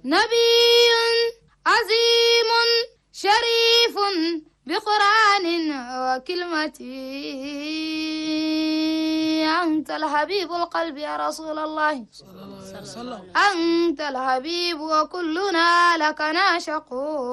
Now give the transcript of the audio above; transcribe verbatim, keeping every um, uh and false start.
نبي عظيم شريف بقرآن وكلمتي أنت الحبيب القلب يا رسول الله صلى الله عليه وسلم. أنت الحبيب وكلنا لك نعشق